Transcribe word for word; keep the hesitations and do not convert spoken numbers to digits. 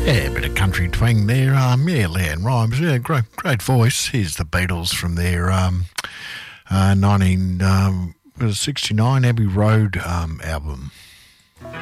Yeah, a bit of country twang there. Um, yeah, Leanne Rimes. Yeah, great, great voice. Here's the Beatles from their um, uh, nineteen sixty-nine Abbey Road um, album.